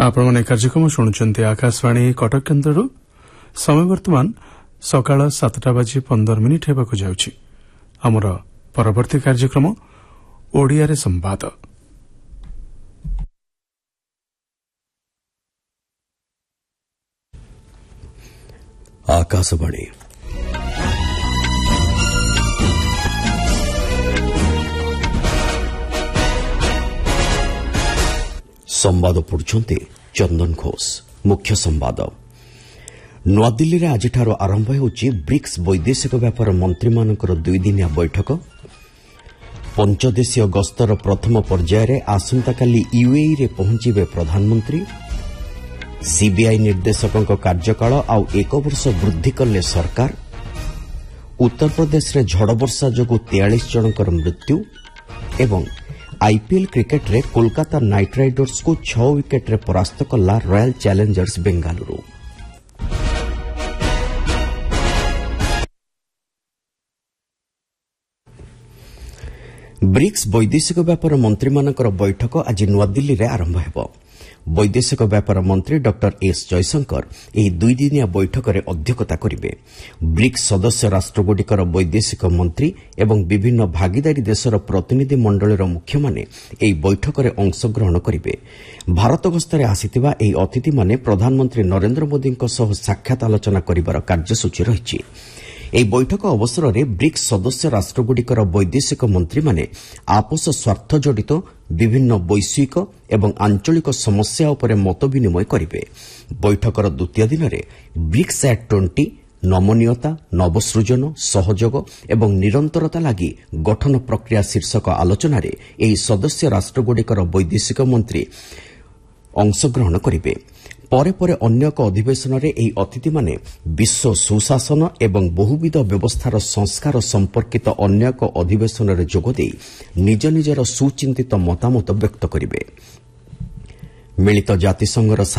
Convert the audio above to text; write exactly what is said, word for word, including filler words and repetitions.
आपने कार्यक्रम शुणुंट आकाशवाणी कटक केन्द्र समय बर्तमान सकाळ सातटा बाजी पंदर मिनिट हेबाकु जाउछि। आमर परवर्ती कार्यक्रम ओडिया संवाद। आकाशवाणी संवाद पढ़ुछन्ते चंदन घोष। मुख्य संवाद नुआदिल्ली रे आजिठार आरंभ होउछि ब्रिक्स वैदेशिक व्यापार मंत्रीमानकर दुईदिनिया बैठक। पंचदेशीय गस्तर प्रथम पर्यायर आसंताकाली यूएई रे पहुंचिबे प्रधानमंत्री। सीबीआई निर्देशकों कार्यकाल आउ एक वर्ष वृद्धि कले सरकार। उत्तर प्रदेश रे झड़ वर्षा जोगु तेयालीस जनकर मृत्यु एवं आईपीएल क्रिकेट रे कोलकाता नाइट राइडर्स को छह विकेट रे परास्त कला रॉयल चैलेंजर्स बेंगालुरु। ब्रिक्स वैदेशिक व्यापार मंत्रीमानकर बैठक आज नुआदिल्ली रे आरंभ हेबो। वैदेशिक व्यापार मंत्री डॉक्टर एस जयशंकर ଏହି ଦୁଇଦିନିଆ ବୈଠକରେ ଅଧ୍ୟକ୍ଷତା କରିବେ। ବ୍ରିକ୍ସ ସଦସ୍ୟ ରାଷ୍ଟ୍ରଗୁଡ଼ିକର ବୈଦେଶିକ ମନ୍ତ୍ରୀ ଏବଂ ବିଭିନ୍ନ ଭାଗିଦାରୀ ଦେଶର ପ୍ରତିନିଧି ମଣ୍ଡଳୀର ମୁଖ୍ୟମାନେ ଏହି ବୈଠକରେ ଅଂଶଗ୍ରହଣ କରିବେ। ଭାରତ ଗସ୍ତରେ ଆସିଥିବା ଏହି ଅତିଥିମାନେ ପ୍ରଧାନମନ୍ତ୍ରୀ ନରେନ୍ଦ୍ର ମୋଦିଙ୍କ ସହ ସାକ୍ଷାତ ଆଲୋଚନା କରିବାର କାର୍ଯ୍ୟସୂଚୀ ରହିଛି। ଏହି ବୈଠକ ଅବସରରେ ବ୍ରିକ୍ସ ସଦସ୍ୟ ରାଷ୍ଟ୍ରଗୁଡ଼ିକର ବୈଦେଶିକ ମନ୍ତ୍ରୀମାନେ ଆପୋଷ ସ୍ୱାର୍ଥ ଜଡ଼ିତ ବିଭିନ୍ନ ବୈଶ୍ୱିକ ଏବଂ ଆଞ୍ଚଳିକ ସମସ୍ୟା ଉପରେ ମତ ବିନିମୟ କରିବେ। ବୈଠକର ଦ୍ୱିତୀୟ ଦିନରେ ବ୍ରିକ୍ସ ଆଟ୍ ଟ୍ୱେଣ୍ଟି ନମନୀୟତା, ନବସୃଜନ, ସହଯୋଗ ଏବଂ ନିରନ୍ତରତା ଲାଗି ଗଠନ ପ୍ରକ୍ରିୟା ଶୀର୍ଷକ ଆଲୋଚନାରେ ଏହି ସଦସ୍ୟ ରାଷ୍ଟ୍ରଗୁଡ଼ିକର ବୈଦେଶିକ ମନ୍ତ୍ରୀ ଅଂଶଗ୍ରହଣ କରିବେ। ପରେ ପରେ ଅନ୍ୟ ଏକ ଅଧିବେଶନରେ ଏହି ଅତିଥିମାନେ ବିଶ୍ୱ ସୁଶାସନ ଏବଂ ବହୁବିଧ ବ୍ୟବସ୍ଥାର ସଂସ୍କାର ସମ୍ପର୍କିତ ଅନ୍ୟ ଏକ ଅଧିବେଶନରେ ଯୋଗଦେଇ ନିଜ ନିଜର ସୁଚିନ୍ତିତ ମତାମତ ବ୍ୟକ୍ତ କରିବେ। ମିଳିତ ଜାତିସଂଘର